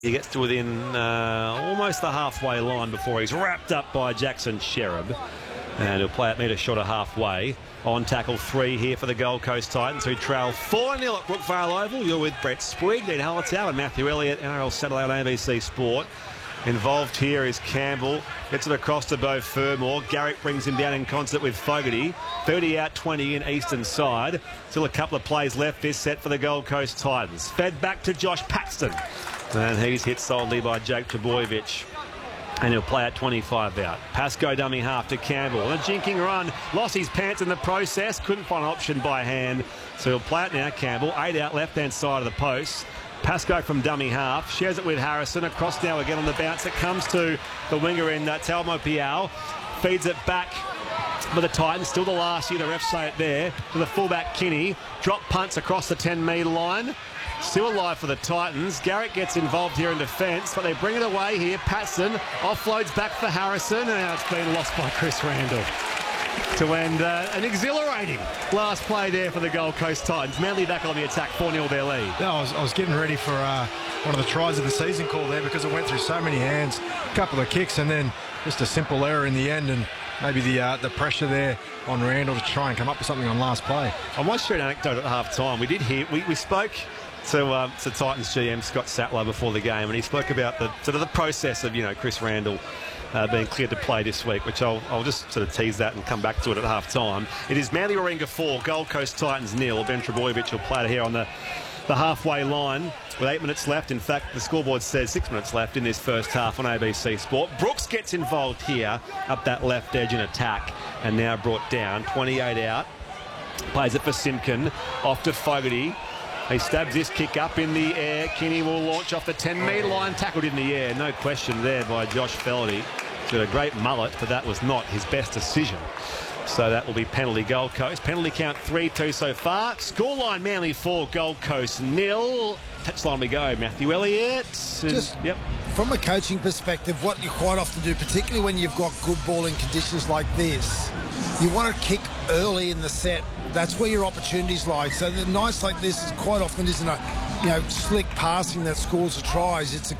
He gets to within almost the halfway line before he's wrapped up by Jackson Sherab. And he'll play at metre short of halfway. On tackle 3 here for the Gold Coast Titans, who trail 4-0 at Brookvale Oval. You're with Brett Sprigg, Dean Hallertau and Matthew Elliott, NRL Satellite on ABC Sport. Involved here is Campbell. Gets it across to Beau Fermor. Garrick brings him down in concert with Fogarty. 30 out, 20 in eastern side. Still a couple of plays left this set for the Gold Coast Titans. Fed back to Josh Paxton. And he's hit solidly by Jake Trbojevic. And he'll play at 25 out. Pascoe dummy half to Campbell. A jinking run. Lost his pants in the process. Couldn't find an option by hand. So he'll play it now, Campbell. 8 out, left-hand side of the post. Pascoe from dummy half. Shares it with Harrison. Across now again on the bounce. It comes to the winger in Talmo Piao. Feeds it back for the Titans. Still the last year, the refs say it there. To the fullback, Kinney. Drop punts across the 10-metre line. Still alive for the Titans. Garrick gets involved here in defence, but they bring it away here. Patson offloads back for Harrison, and now it's been lost by Chris Randall. To end an exhilarating last play there for the Gold Coast Titans. Manly back on the attack, 4-0 their lead. Yeah, I was getting ready for one of the tries of the season call there because it went through so many hands. A couple of kicks and then just a simple error in the end, and maybe the pressure there on Randall to try and come up with something on last play. I might share an anecdote at half-time. We did hear, we spoke to Titans GM Scott Sattler before the game, and he spoke about the sort of the process of, Chris Randall being cleared to play this week, which I'll just sort of tease that and come back to it at half-time. It is Manly Warringah 4, Gold Coast Titans 0. Ben Trbojevic will play it here on the halfway line with 8 minutes left. In fact, the scoreboard says 6 minutes left in this first half on ABC Sport. Brooks gets involved here up that left edge in attack and now brought down. 28 out. Plays it for Simpkin. Off to Fogarty. He stabs this kick up in the air. Kinney will launch off the 10-metre line. Tackled in the air. No question there by Josh Feldy. He's got a great mullet, but that was not his best decision. So that will be penalty Gold Coast. Penalty count 3-2 so far. Scoreline Manly 4, Gold Coast 0. Touchline we go. Matthew Elliott. Yep. From a coaching perspective, what you quite often do, particularly when you've got good balling conditions like this, you want to kick early in the set. That's where your opportunities lie. So the nights like this quite often isn't a slick passing that scores the tries. It's a